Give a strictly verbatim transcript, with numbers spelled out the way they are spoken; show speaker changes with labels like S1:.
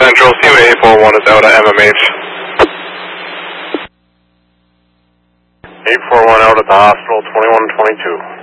S1: Central, C eight four one is out at M M H. eight four one out at the hospital, twenty-one twenty-two.